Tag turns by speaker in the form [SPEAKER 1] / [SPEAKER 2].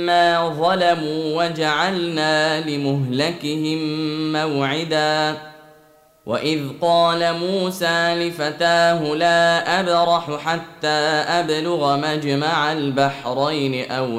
[SPEAKER 1] لما ظلموا وجعلنا لمهلكهم موعدا وإذ قال موسى لفتاه لا أبرح حتى أبلغ مجمع البحرين أو